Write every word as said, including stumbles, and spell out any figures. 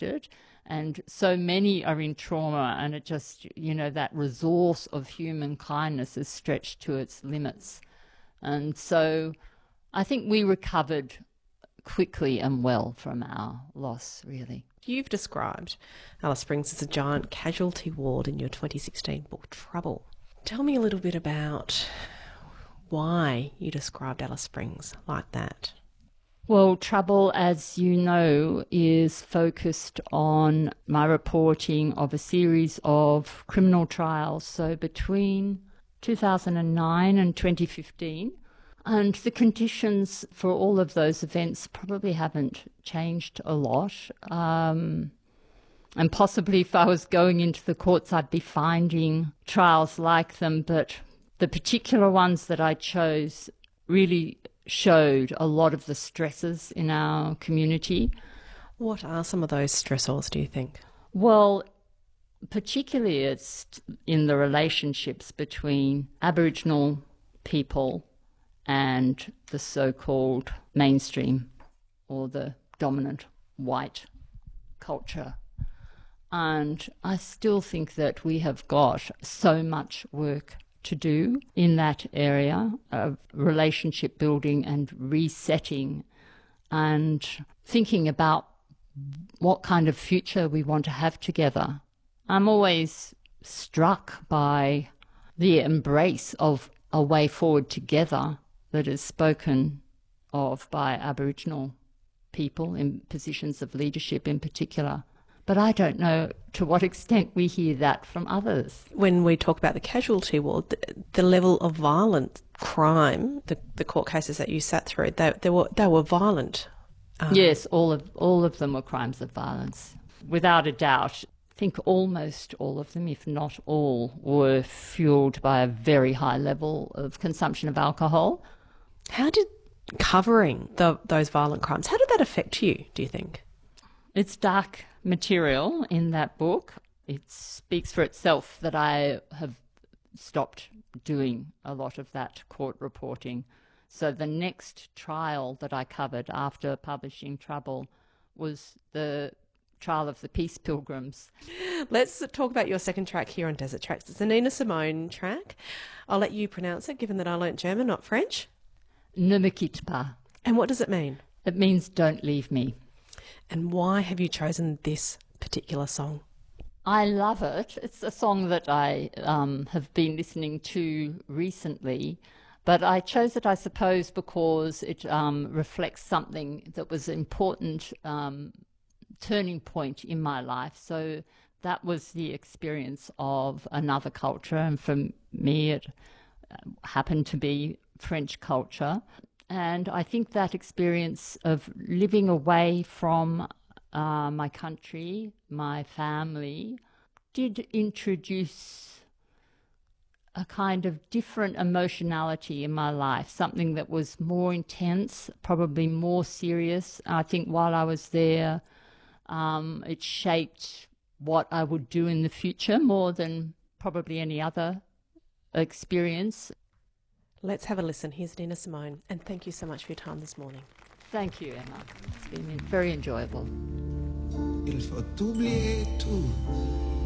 affected, and so many are in trauma, and it just, you know, that resource of human kindness is stretched to its limits. And so I think we recovered quickly and well from our loss, really. You've described Alice Springs as a giant casualty ward in your twenty sixteen book, Trouble. Tell me a little bit about why you described Alice Springs like that. Well, Trouble, as you know, is focused on my reporting of a series of criminal trials, so between two thousand nine and twenty fifteen. And the conditions for all of those events probably haven't changed a lot. Um, and possibly if I was going into the courts, I'd be finding trials like them. But the particular ones that I chose really showed a lot of the stresses in our community. What are some of those stressors, do you think? Well, particularly it's in the relationships between Aboriginal people and the so-called mainstream or the dominant white culture. And I still think that we have got so much work to do in that area of relationship building and resetting and thinking about what kind of future we want to have together. I'm always struck by the embrace of a way forward together that is spoken of by Aboriginal people in positions of leadership in particular. But I don't know to what extent we hear that from others. When we talk about the casualty ward, the, the level of violent crime, the, the court cases that you sat through, they, they were they were violent. Um, yes, all of all of them were crimes of violence. Without a doubt, I think almost all of them, if not all, were fuelled by a very high level of consumption of alcohol. How did covering the, those violent crimes, how did that affect you, do you think? It's dark material in that book. It speaks for itself that I have stopped doing a lot of that court reporting. So the next trial that I covered after publishing Trouble was the trial of the Peace Pilgrims. Let's talk about your second track here on Desert Tracks. It's a Nina Simone track. I'll let you pronounce it, given that I learnt German, not French. Ne me quitte pas. And what does it mean? It means don't leave me. And why have you chosen this particular song? I love it. It's a song that I um, have been listening to recently, but I chose it, I suppose, because it um, reflects something that was an important um, turning point in my life. So that was the experience of another culture, and for me it happened to be French culture. And I think that experience of living away from uh, my country, my family, did introduce a kind of different emotionality in my life, something that was more intense, probably more serious. I think while I was there, um, it shaped what I would do in the future more than probably any other experience. Let's have a listen. Here's Nina Simone, and thank you so much for your time this morning. Thank you, Emma. It's been very enjoyable. Il faut oublier tout.